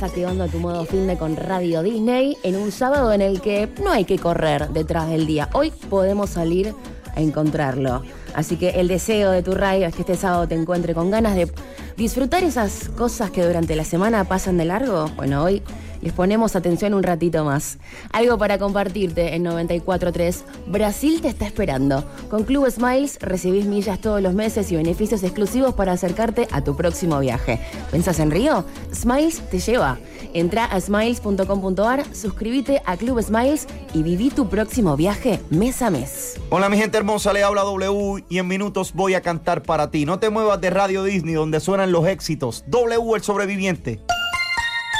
activando tu modo finde con Radio Disney en un sábado en el que no hay que correr detrás del día. Hoy podemos salir a encontrarlo. Así que el deseo de tu radio es que este sábado te encuentre con ganas de disfrutar esas cosas que durante la semana pasan de largo. Bueno, hoy les ponemos atención un ratito más. Algo para compartirte en 94.3. Brasil te está esperando. Con Club Smiles recibís millas todos los meses y beneficios exclusivos para acercarte a tu próximo viaje. ¿Pensás en Río? Smiles te lleva. Entrá a smiles.com.ar, suscríbete a Club Smiles y viví tu próximo viaje mes a mes. Hola mi gente hermosa, le habla W y en minutos voy a cantar para ti. No te muevas de Radio Disney donde suenan los éxitos. W el sobreviviente.